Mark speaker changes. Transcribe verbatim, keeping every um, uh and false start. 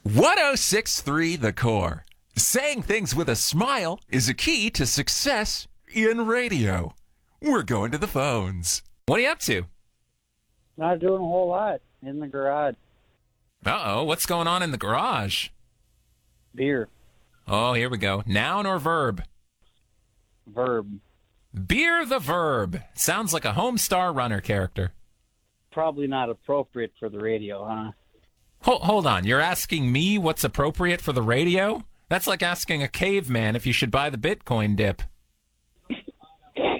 Speaker 1: ten sixty-three The Core. Saying things with a smile is a key to success in radio. We're going to the phones. What are you up to?
Speaker 2: Not doing a whole lot. In the garage.
Speaker 1: Uh-oh, what's going on in the garage?
Speaker 2: Beer.
Speaker 1: Oh, here we go. Noun or verb?
Speaker 2: Verb.
Speaker 1: Beer the verb. Sounds like a Homestar Runner character.
Speaker 2: Probably not appropriate for the radio, huh?
Speaker 1: Hold, hold on. You're asking me what's appropriate for the radio? That's like asking a caveman if you should buy the Bitcoin dip.